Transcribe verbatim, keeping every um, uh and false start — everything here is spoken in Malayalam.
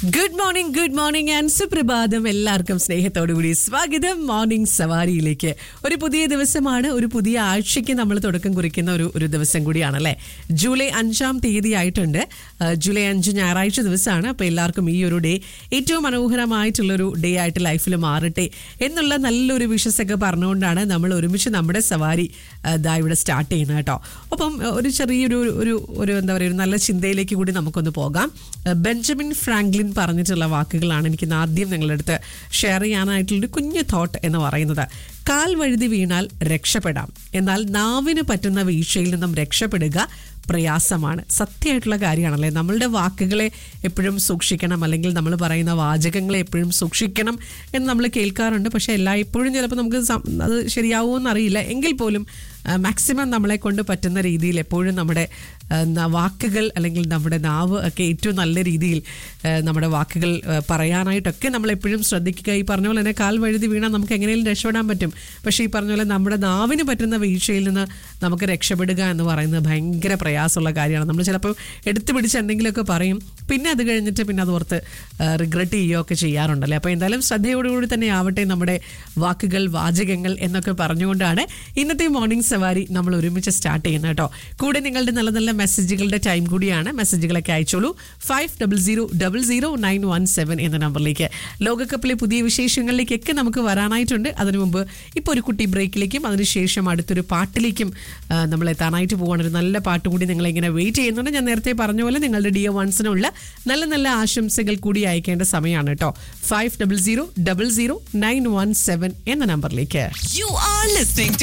Good morning good morning and സുപ്രഭാതം. എല്ലാവർക്കും സ്നേഹത്തോടുകൂടി സ്വാഗതം മോർണിംഗ് സവാരിയിലേക്ക്. ഒരു പുതിയ ദിവസമാണ്, ഒരു പുതിയ ആഴ്ചയ്ക്ക് നമ്മൾ തുടക്കം കുറിക്കുന്ന ഒരു ഒരു ദിവസം കൂടിയാണല്ലേ. ജൂലൈ അഞ്ചാം തീയതി ആയിട്ടുണ്ട്. ജൂലൈ അഞ്ച് ഞായറാഴ്ച ദിവസമാണ്. അപ്പോൾ എല്ലാവർക്കും ഈ ഒരു ഡേ ഏറ്റവും മനോഹരമായിട്ടുള്ളൊരു ഡേ ആയിട്ട് ലൈഫിൽ മാറട്ടെ എന്നുള്ള നല്ലൊരു വിഷസൊക്കെ പറഞ്ഞുകൊണ്ടാണ് നമ്മൾ ഒരുമിച്ച് നമ്മുടെ സവാരി ഇതാ ഇവിടെ സ്റ്റാർട്ട് ചെയ്യുന്നത് കേട്ടോ. അപ്പം ഒരു ചെറിയൊരു ഒരു ഒരു എന്താ പറയുക, ഒരു നല്ല ചിന്തയിലേക്ക് കൂടി നമുക്കൊന്ന് പോകാം. ബെഞ്ചമിൻ ഫ്രാങ്ക്ലിൻ പറഞ്ഞിട്ടുള്ള വാക്കുകളാണ് എനിക്ക് ആദ്യം നിങ്ങളുടെ അടുത്ത് ഷെയർ ചെയ്യാനായിട്ടുള്ളൊരു കുഞ്ഞു തോട്ട് എന്ന് പറയുന്നത്. കാൽ വഴുതി വീണാൽ രക്ഷപ്പെടാം, എന്നാൽ നാവിന് പറ്റുന്ന വീഴ്ചയിൽ നിന്നും രക്ഷപ്പെടുക പ്രയാസമാണ്. സത്യമായിട്ടുള്ള കാര്യമാണല്ലേ. നമ്മളുടെ വാക്കുകളെ എപ്പോഴും സൂക്ഷിക്കണം, അല്ലെങ്കിൽ നമ്മൾ പറയുന്ന വാചകങ്ങളെ എപ്പോഴും സൂക്ഷിക്കണം എന്ന് നമ്മൾ കേൾക്കാറുണ്ട്. പക്ഷെ എല്ലായ്പ്പോഴും ചിലപ്പോൾ നമുക്ക് അത് ശരിയാവുമെന്ന് അറിയില്ല. എങ്കിൽ പോലും മാക്സിമം നമ്മളെ കൊണ്ട് പറ്റുന്ന രീതിയിൽ എപ്പോഴും നമ്മുടെ വാക്കുകൾ അല്ലെങ്കിൽ നമ്മുടെ നാവ് ഒക്കെ ഏറ്റവും നല്ല രീതിയിൽ നമ്മുടെ വാക്കുകൾ പറയാനായിട്ടൊക്കെ നമ്മൾ എപ്പോഴും ശ്രദ്ധിക്കുക. ഈ പറഞ്ഞ പോലെ തന്നെ കാൽ വഴുതി വീണാൽ നമുക്ക് എങ്ങനെയും രക്ഷപ്പെടാൻ പറ്റും. പക്ഷേ ഈ പറഞ്ഞ പോലെ നമ്മുടെ നാവിന് പറ്റുന്ന വീഴ്ചയിൽ നിന്ന് നമുക്ക് രക്ഷപ്പെടുക എന്ന് പറയുന്നത് ഭയങ്കര പ്രയാസമുള്ള കാര്യമാണ്. നമ്മൾ ചിലപ്പോൾ എടുത്തു പിടിച്ച് എന്തെങ്കിലുമൊക്കെ പറയും, പിന്നെ അത് കഴിഞ്ഞിട്ട് പിന്നെ അത് ഓർത്ത് റിഗ്രറ്റ് ചെയ്യുകയൊക്കെ ചെയ്യാറുണ്ടല്ലേ. അപ്പോൾ എന്തായാലും ശ്രദ്ധയോടുകൂടി തന്നെ ആവട്ടെ നമ്മുടെ വാക്കുകൾ, വാചകങ്ങൾ എന്നൊക്കെ പറഞ്ഞുകൊണ്ടാണ് ഇന്നത്തെ മോർണിംഗ് സവാരി നമ്മൾ ഒരുമിച്ച് സ്റ്റാർട്ട് ചെയ്യുന്നത് കേട്ടോ. കൂടെ നിങ്ങളുടെ നല്ല നല്ല മെസ്സേജുകളുടെ ടൈം കൂടിയാണ്. മെസ്സേജുകളൊക്കെ അയച്ചോളൂ five double zero double zero nine one seven എന്ന നമ്പറിലേക്ക്. ലോകകപ്പിലെ പുതിയ വിശേഷങ്ങളിലേക്കൊക്കെ നമുക്ക് വരാനായിട്ടുണ്ട്. അതിനു മുമ്പ് ഇപ്പോൾ ഒരു കുട്ടി ബ്രേക്കിലേക്കും അതിനുശേഷം അടുത്തൊരു പാട്ടിലേക്കും നമ്മൾ എത്താനായിട്ട് പോവാണ്. ഒരു നല്ല പാട്ട് കൂടി നിങ്ങളിങ്ങനെ വെയിറ്റ് ചെയ്യുന്നുണ്ട്. ഞാൻ നേരത്തെ പറഞ്ഞ പോലെ നിങ്ങളുടെ ഡിയർ വൺസിനുള്ള നല്ല നല്ല ആശംസകൾ കൂടി അയക്കേണ്ട സമയമാണ് കേട്ടോ. Five double zero double zero nine one seven എന്ന നമ്പറിലേക്ക്. You are listening to